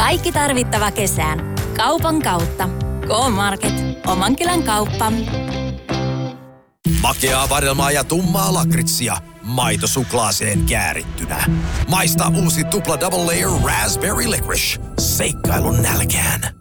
Kaikki tarvittava kesään. Kaupan kautta. K-Market. Oman kylän kauppa. Makeaa vadelmaa ja tummaa lakritsia. Maito suklaaseen käärittynä. Maista uusi tupla double layer raspberry licorice. Seikkailun nälkään.